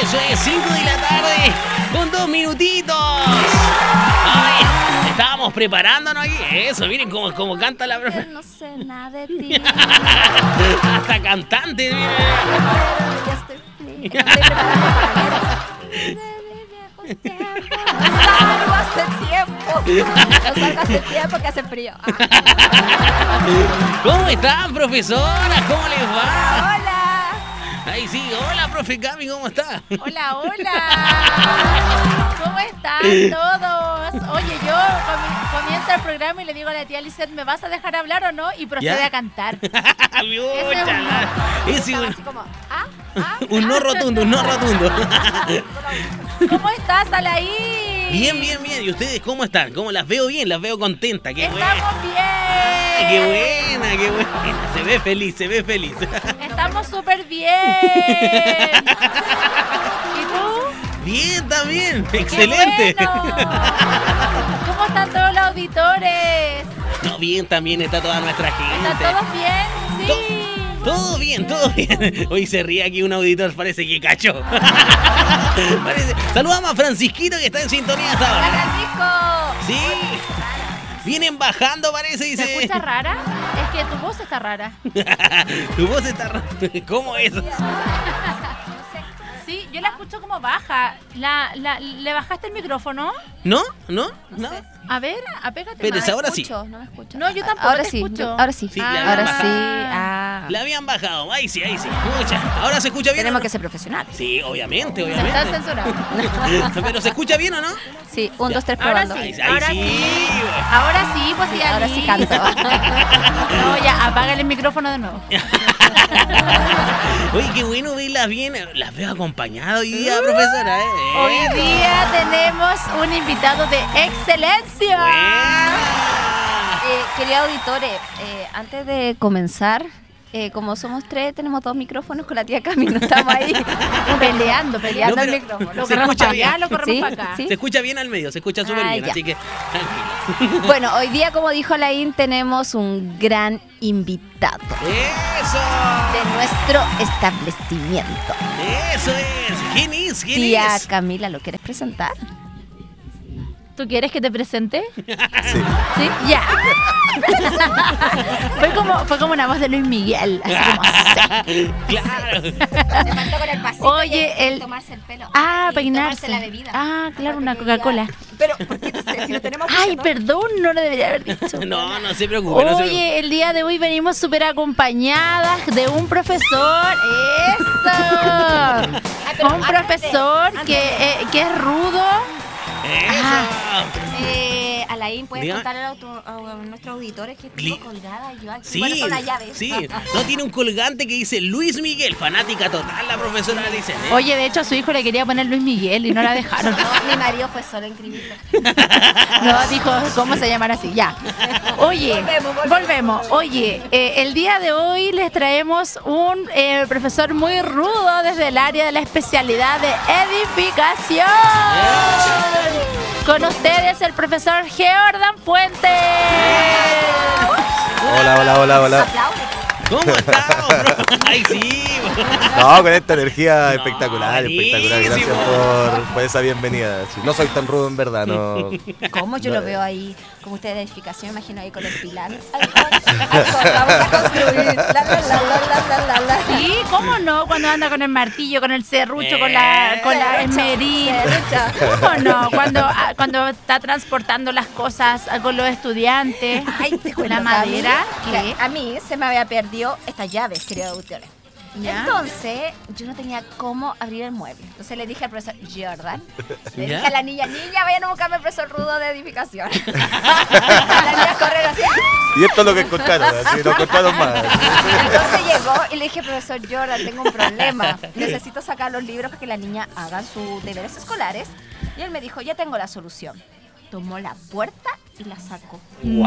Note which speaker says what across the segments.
Speaker 1: Eso es, 5 de la tarde, con 2 minutitos. Ay, estábamos preparándonos aquí. Eso, miren cómo canta la profe.
Speaker 2: No sé nada de ti.
Speaker 1: Hasta cantante, miren.
Speaker 2: Ya estoy fría. Estoy preparando para hace tiempo. No salgo hace tiempo que hace frío.
Speaker 1: ¿Cómo están, profesora? ¿Cómo les va?
Speaker 2: Hola.
Speaker 1: Ay, sí, hola, profe Cami, ¿cómo está?
Speaker 2: Hola, hola. ¿Cómo están todos? Oye, yo comienzo el programa y le digo a la tía Lisette, ¿me vas a dejar hablar o no? Y procede
Speaker 1: ¿Ya?
Speaker 2: a cantar.
Speaker 1: Es
Speaker 2: así como,
Speaker 1: un no rotundo, un no rotundo.
Speaker 2: ¿Cómo estás, Alaí?
Speaker 1: Bien, bien, bien. ¿Y ustedes cómo están? ¿Cómo las veo bien? Las veo contentas. ¡Qué buena!
Speaker 2: Estamos bien.
Speaker 1: ¡Qué buena, qué buena! Se ve feliz, se ve feliz.
Speaker 2: Estamos súper bien. ¿Y tú?
Speaker 1: Bien, también. Excelente.
Speaker 2: ¡Qué bueno! ¿Cómo están todos los auditores?
Speaker 1: No, bien, también está toda nuestra gente.
Speaker 2: ¿Están todos bien? Sí.
Speaker 1: Todo bien, todo bien. Hoy se ríe aquí un auditor, parece que cachó. Saludamos a Francisquito que está en sintonía hasta
Speaker 2: Hola,
Speaker 1: ahora.
Speaker 2: Francisco.
Speaker 1: Sí. Vienen bajando, parece, dice.
Speaker 2: ¿Se escucha rara? Es que tu voz está rara.
Speaker 1: Tu voz está rara. ¿Cómo es?
Speaker 2: Sí, yo la escucho como baja. ¿Le bajaste el micrófono?
Speaker 1: ¿No?
Speaker 2: A ver, apégate
Speaker 1: Pero
Speaker 2: más.
Speaker 1: ahora sí.
Speaker 3: No me escucho.
Speaker 2: No, yo tampoco
Speaker 3: Ahora
Speaker 2: te
Speaker 3: sí,
Speaker 2: escucho.
Speaker 3: ahora sí.
Speaker 1: Sí,
Speaker 3: Ahora
Speaker 1: la-
Speaker 3: sí.
Speaker 1: La habían bajado. Ahí sí. Escucha. ¿Ahora se escucha bien?
Speaker 3: Tenemos
Speaker 1: o no?
Speaker 3: que ser profesionales.
Speaker 1: Sí, obviamente.
Speaker 2: Se está censurando.
Speaker 1: Pero ¿se escucha bien o no?
Speaker 3: Sí, 1, 2, 3
Speaker 2: Ahora
Speaker 3: probando.
Speaker 2: sí.
Speaker 1: Ahí
Speaker 2: Ahora
Speaker 1: sí.
Speaker 2: sí.
Speaker 1: Bueno.
Speaker 2: Ahora sí, pues ya.
Speaker 3: Ahora sí canto.
Speaker 2: No, ya, apágale el micrófono de nuevo.
Speaker 1: Oye, qué bueno verlas bien. Las veo acompañadas hoy día, profesora.
Speaker 2: Hoy día tenemos un invitado de excelencia.
Speaker 1: Buena.
Speaker 3: Queridos auditores, antes de comenzar, como somos 3, tenemos 2 micrófonos con la tía Cami, no estamos ahí peleando
Speaker 1: No,
Speaker 3: el
Speaker 1: pero
Speaker 3: micrófono.
Speaker 2: Lo
Speaker 1: se
Speaker 2: corremos
Speaker 1: escucha
Speaker 2: para allá,
Speaker 1: bien.
Speaker 2: lo corremos
Speaker 3: ¿Sí?
Speaker 2: para acá.
Speaker 3: ¿Sí?
Speaker 1: Se escucha bien al medio, se escucha súper bien,
Speaker 3: ya.
Speaker 1: así que tranquilo.
Speaker 3: Bueno, hoy día, como dijo Laín, tenemos un gran invitado
Speaker 1: ¡Eso!
Speaker 3: de nuestro establecimiento.
Speaker 1: ¡Eso es! ¿Quién es?
Speaker 3: Tía Camila, ¿lo quieres presentar?
Speaker 2: ¿Tú quieres que te presente?
Speaker 4: Sí.
Speaker 2: ¿Sí? Ya. fue como una voz de Luis Miguel. Así como,
Speaker 1: Claro.
Speaker 3: Se faltó con el pasito.
Speaker 2: Oye, el...
Speaker 3: tomarse el pelo.
Speaker 2: Ah,
Speaker 3: y
Speaker 2: peinarse.
Speaker 3: tomarse la bebida.
Speaker 2: Ah, claro, una
Speaker 3: Porque
Speaker 2: Coca-Cola.
Speaker 3: Pero, ¿por qué no sé? Si no tenemos
Speaker 2: Ay,
Speaker 3: ¿no?
Speaker 2: perdón, no lo debería haber dicho.
Speaker 1: No se preocupe. no se preocupe.
Speaker 2: Oye, el día de hoy venimos súper acompañadas de un profesor. ¡Eso!
Speaker 3: pero
Speaker 2: Un profesor que es rudo.
Speaker 1: ¡Eso!
Speaker 3: Alain, ¿puedes
Speaker 1: Dígame.
Speaker 3: contarle a nuestros auditores que
Speaker 1: Li-
Speaker 3: tengo colgada yo aquí?
Speaker 1: Sí,
Speaker 3: Bueno, son las llaves.
Speaker 1: sí. No tiene un colgante que dice Luis Miguel, fanática total, la profesora dice.
Speaker 2: Oye, de hecho a su hijo le quería poner Luis Miguel y no la dejaron.
Speaker 3: No, mi marido fue solo inscribirlo.
Speaker 2: No, dijo, ¿cómo se llamará así? Ya. Oye, volvemos. Oye, el día de hoy les traemos un profesor muy rudo desde el área de la especialidad de edificación. Con ustedes el profesor Geordan Fuentes.
Speaker 4: Hola.
Speaker 3: Aplaude.
Speaker 1: ¿Cómo estamos, bro? Ay, sí.
Speaker 4: No, con esta energía
Speaker 1: No,
Speaker 4: espectacular.
Speaker 1: buenísimo.
Speaker 4: Gracias por esa bienvenida. Sí, no soy tan rudo en verdad, no.
Speaker 3: ¿Cómo yo lo veo ahí? Como usted de edificación, me imagino ahí con el pilar. Vamos a construir. La.
Speaker 2: Sí, ¿cómo no? Cuando anda con el martillo, con el serrucho, con la esmeril. ¿Cómo no? Cuando está transportando las cosas con los estudiantes.
Speaker 3: Ay, te cuento,
Speaker 2: La madera.
Speaker 3: Cami,
Speaker 2: ¿Qué?
Speaker 3: a mí se me había perdido estas llaves, queridos auditores.
Speaker 2: ¿Ya?
Speaker 3: Entonces, yo no tenía cómo abrir el mueble. Entonces le dije al profesor Jordan, le
Speaker 1: ¿Ya?
Speaker 3: dije a la niña, vayan a buscarme al profesor rudo de edificación. La niña correr así. ¡ah!
Speaker 4: Y esto es lo que encontraron, así, no encontraron más.
Speaker 3: Entonces llegó y le dije, profesor Jordan, tengo un problema. Necesito sacar los libros para que la niña haga sus deberes escolares. Y él me dijo, ya tengo la solución. Tomó la puerta y la sacó.
Speaker 2: No.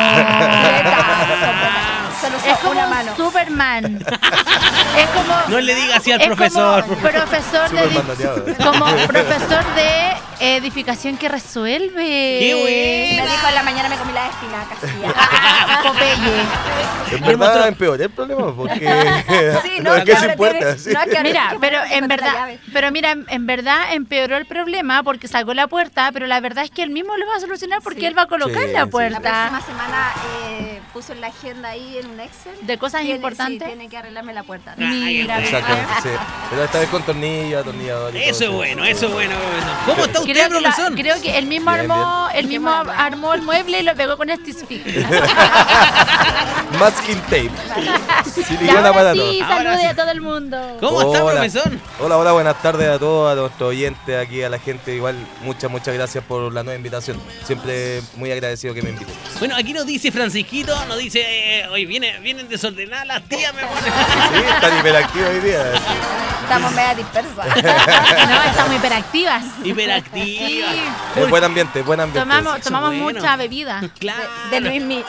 Speaker 3: Solo
Speaker 2: Es
Speaker 3: usó
Speaker 2: como
Speaker 3: una
Speaker 2: un
Speaker 3: mano.
Speaker 2: Superman. Es como.
Speaker 1: No le diga así al
Speaker 2: es
Speaker 1: profesor.
Speaker 2: Como profesor
Speaker 4: Súper
Speaker 2: de.
Speaker 4: mandateado.
Speaker 2: Como profesor de edificación que resuelve.
Speaker 1: ¡Qué
Speaker 3: Me
Speaker 1: buena!
Speaker 3: dijo en la mañana me comí las espinacas. tía.
Speaker 2: Popeye.
Speaker 4: En verdad empeoré el problema porque
Speaker 3: Sí,
Speaker 4: no es que
Speaker 3: ahora
Speaker 4: se importa.
Speaker 3: tiene-
Speaker 4: Sí.
Speaker 3: no, es que ahora
Speaker 2: Mira,
Speaker 3: tiene que
Speaker 2: pero
Speaker 3: ponerle
Speaker 2: en
Speaker 3: la
Speaker 2: verdad,
Speaker 3: llave.
Speaker 2: pero mira, en verdad empeoró el problema porque sacó la puerta, pero la verdad es que él mismo lo va a solucionar porque
Speaker 3: Sí.
Speaker 2: él va a colocar
Speaker 4: Sí,
Speaker 2: la
Speaker 4: sí.
Speaker 2: puerta.
Speaker 3: La próxima semana puso en la agenda ahí en un Excel.
Speaker 2: De cosas
Speaker 3: Tiene-
Speaker 2: importantes.
Speaker 3: Sí, tiene que arreglarme la puerta.
Speaker 2: Mira,
Speaker 4: Exactamente, sí. Pero esta vez con tornillo, atornillador y todo
Speaker 1: Eso es bueno, eso es bueno, profesor. ¿Cómo está usted,
Speaker 2: Creo que,
Speaker 1: profesor?
Speaker 2: creo que él mismo
Speaker 4: Bien,
Speaker 2: armó el mueble y lo pegó con este stick.
Speaker 4: Masking tape.
Speaker 2: Y
Speaker 4: Silicona
Speaker 2: ahora
Speaker 4: para
Speaker 2: sí,
Speaker 4: todos.
Speaker 1: Ahora
Speaker 2: salude
Speaker 1: sí.
Speaker 2: a todo el mundo.
Speaker 1: ¿Cómo está,
Speaker 4: Hola.
Speaker 1: profesor?
Speaker 4: Hola, buenas tardes a todos, a nuestros oyentes, aquí a la gente. Igual, muchas gracias por la nueva invitación. Siempre muy agradecido que me inviten.
Speaker 1: Bueno, aquí nos dice Francisquito, nos dice, oye, vienen desordenadas las tías, me ponen.
Speaker 4: Sí, están hiperactivos hoy día.
Speaker 3: Estamos media dispersas.
Speaker 2: No, estamos hiperactivas.
Speaker 1: Hiperactiva.
Speaker 2: Sí.
Speaker 4: Es buen ambiente, buen ambiente.
Speaker 2: Tomamos
Speaker 1: bueno.
Speaker 2: mucha bebida.
Speaker 1: Claro.
Speaker 3: De Luismi.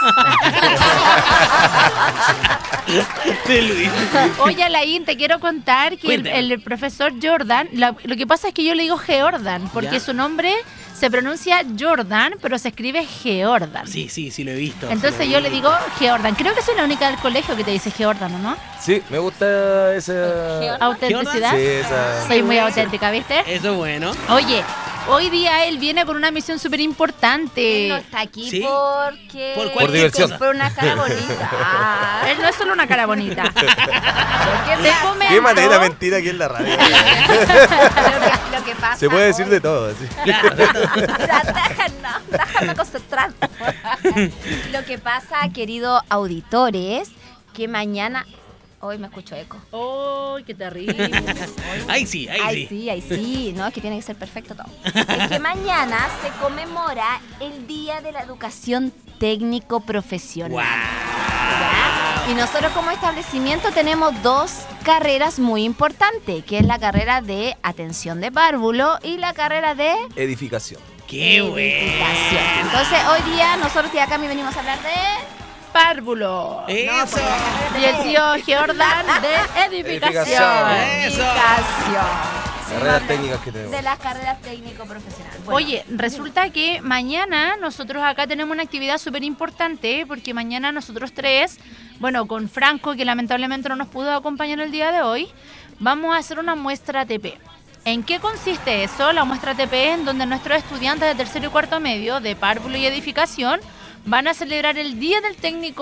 Speaker 1: De Luis.
Speaker 2: Oye, Alain, te quiero contar que
Speaker 1: Cuéntame.
Speaker 2: el profesor Jordan, lo que pasa es que yo le digo Geordan, porque
Speaker 1: Ya.
Speaker 2: su nombre se pronuncia Jordan, pero se escribe Geordan.
Speaker 1: Sí, lo he visto.
Speaker 2: Entonces yo le digo Geordan. Creo que soy la única del colegio que te dice Geordan, ¿o no?
Speaker 4: Sí, me gusta esa.
Speaker 2: Autenticidad.
Speaker 4: Sí, esa.
Speaker 2: Soy muy auténtica, ¿viste?
Speaker 1: Eso es bueno.
Speaker 2: Oye, hoy día él viene con una misión súper
Speaker 3: Él
Speaker 2: importante.
Speaker 3: no está aquí
Speaker 1: ¿Sí?
Speaker 3: porque...
Speaker 1: Por
Speaker 4: Por
Speaker 1: cualquier
Speaker 4: diversión.
Speaker 1: cosa.
Speaker 3: Por una cara bonita. Ah,
Speaker 2: Él no es solo una cara bonita.
Speaker 3: ¿qué
Speaker 2: Te
Speaker 3: pasa?
Speaker 2: comento-
Speaker 4: Qué manera mentir aquí en la radio.
Speaker 3: Lo que pasa
Speaker 4: Se puede decir
Speaker 3: hoy-
Speaker 4: de todo. Sí.
Speaker 1: Claro,
Speaker 3: Déjame concentrar. Lo que pasa, queridos auditores, que mañana... Hoy me escucho eco.
Speaker 2: ¡Ay, qué terrible!
Speaker 1: ahí sí.
Speaker 3: Ahí sí, no, es que tiene que ser perfecto todo. Es que mañana se conmemora el Día de la Educación Técnico Profesional.
Speaker 1: Wow.
Speaker 3: ¿Ya? Y nosotros como establecimiento tenemos dos carreras muy importantes, que es la carrera de atención de párvulo y la carrera de
Speaker 4: Edificación.
Speaker 1: Qué
Speaker 3: edificación.
Speaker 1: bueno.
Speaker 3: Entonces hoy día nosotros de acá venimos a hablar de...
Speaker 2: Párvulo.
Speaker 1: Eso.
Speaker 2: Y el tío Geordan de edificación.
Speaker 1: Eso.
Speaker 4: Carreras técnicas que tenemos.
Speaker 3: De las carreras técnico-profesionales.
Speaker 2: Oye, resulta que mañana nosotros acá tenemos una actividad súper importante porque mañana nosotros tres, bueno, con Franco, que lamentablemente no nos pudo acompañar el día de hoy, vamos a hacer una muestra ATP. ¿En qué consiste eso? La muestra ATP es en donde nuestros estudiantes de tercero y cuarto medio de párvulo y edificación van a celebrar el Día del Técnico